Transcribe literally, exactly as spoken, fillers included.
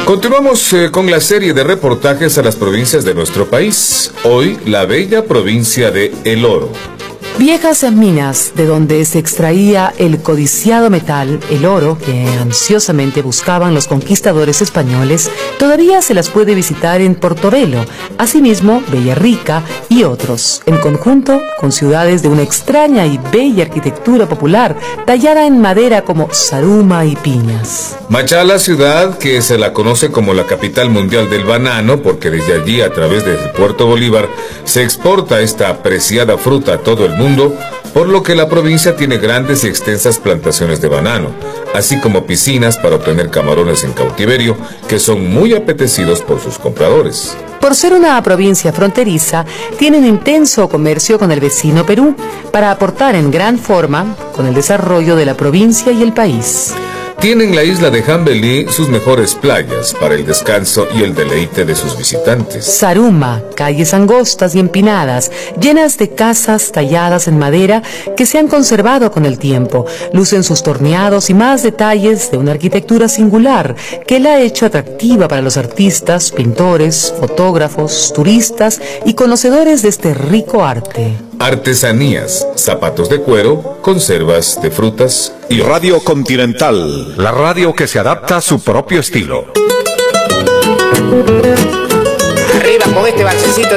Continuamos eh, con la serie de reportajes a las provincias de nuestro país. Hoy, la bella provincia de El Oro. Viejas minas de donde se extraía el codiciado metal, el oro, que ansiosamente buscaban los conquistadores españoles, todavía se las puede visitar en Portobelo, asimismo Villarrica y otros, en conjunto con ciudades de una extraña y bella arquitectura popular tallada en madera como Zaruma y Piñas. Machala, ciudad que se la conoce como la capital mundial del banano, porque desde allí, a través del puerto Bolívar, se exporta esta apreciada fruta a todo el mundo. mundo, por lo que la provincia tiene grandes y extensas plantaciones de banano, así como piscinas para obtener camarones en cautiverio, que son muy apetecidos por sus compradores. Por ser una provincia fronteriza, tiene un intenso comercio con el vecino Perú, para aportar en gran forma con el desarrollo de la provincia y el país. Tienen la isla de Jambelí sus mejores playas para el descanso y el deleite de sus visitantes. Zaruma, calles angostas y empinadas, llenas de casas talladas en madera que se han conservado con el tiempo, lucen sus torneados y más detalles de una arquitectura singular que la ha hecho atractiva para los artistas, pintores, fotógrafos, turistas y conocedores de este rico arte. Artesanías, zapatos de cuero, conservas de frutas y Radio Continental, la radio que se adapta a su propio estilo. Arriba con este balsecito.